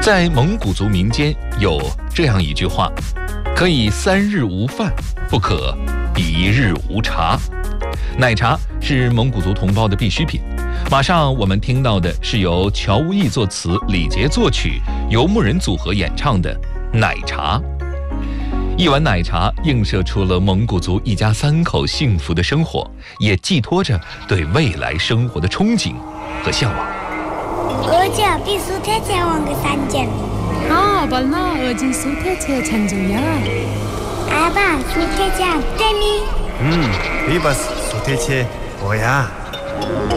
在蒙古族民间有这样一句话：可以3日无饭，不可1日无茶。奶茶是蒙古族同胞的必需品。马上我们听到的是由乔无义作词、李杰作曲、游牧人组合演唱的《奶茶》。一碗奶茶映射出了蒙古族一家3口幸福的生活，也寄托着对未来生活的憧憬和向往。 어제 수태체 온게 산전. 발나 어제 수태체 찬조야. 아바 수태체 때니. 리바스 수태체 뭐야?